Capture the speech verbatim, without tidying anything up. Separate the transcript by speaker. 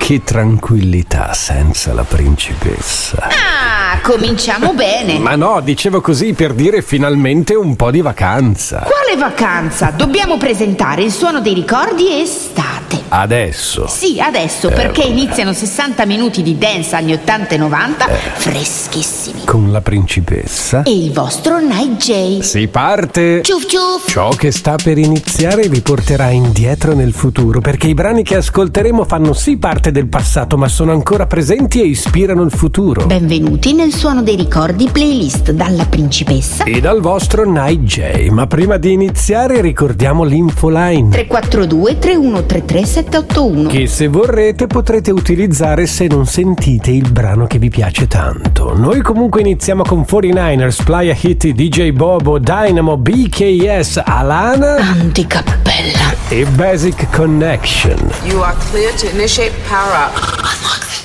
Speaker 1: Che tranquillità senza la principessa.
Speaker 2: Ah, cominciamo bene.
Speaker 1: Ma no, dicevo così per dire finalmente un po' di vacanza.
Speaker 2: Quale vacanza? Dobbiamo presentare il suono dei ricordi estate.
Speaker 1: Adesso?
Speaker 2: Sì, adesso,
Speaker 1: eh,
Speaker 2: perché iniziano sessanta minuti di dance anni ottanta e novanta, eh. freschissimi.
Speaker 1: Con la principessa
Speaker 2: e il vostro Night J.
Speaker 1: Si parte.
Speaker 2: Ciuf ciuf.
Speaker 1: Ciò che sta per iniziare vi porterà indietro nel futuro, perché i brani che ascolteremo fanno sì parte del passato, ma sono ancora presenti e ispirano il futuro.
Speaker 2: Benvenuti nel suono dei ricordi playlist dalla principessa
Speaker 1: e dal vostro Night J. Ma prima di iniziare ricordiamo l'infoline
Speaker 2: tre quattro due tre uno tre tre sette otto uno,
Speaker 1: che se vorrete potrete utilizzare se non sentite il brano che vi piace tanto. Noi comunque iniziamo con quarantanovers, Playa Hit, D J Bobo, Dynamo, B K S, Alana,
Speaker 2: Anticappella
Speaker 1: e Basic Connection.
Speaker 3: You are clear to initiate power up.